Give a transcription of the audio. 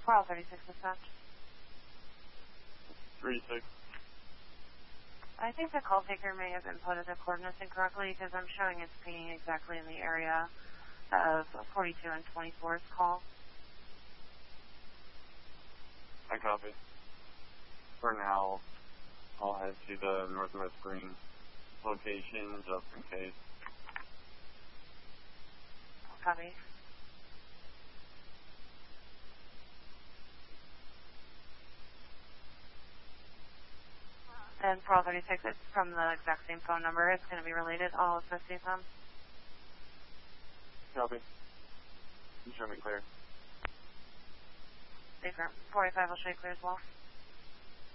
436 dispatch. 36. I think the call taker may have inputted the coordinates incorrectly because I'm showing it's pinging exactly in the area of 42 and 24's call. I copy. For now, I'll head to the northwest green location just in case. Copy. And for all 36, it's from the exact same phone number. It's going to be related. I'll associate them. Copy. You show me clear. Safer. 45 will show you clear as well.